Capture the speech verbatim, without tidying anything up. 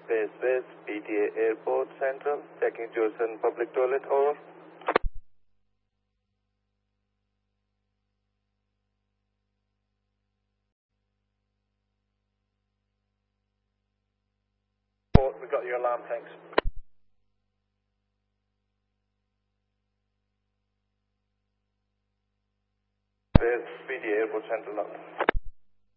Base West, P T A Airport Central, checking Jurson Public Toilet, over. Oh, we got your alarm, thanks. Base, P T A Airport Central, up.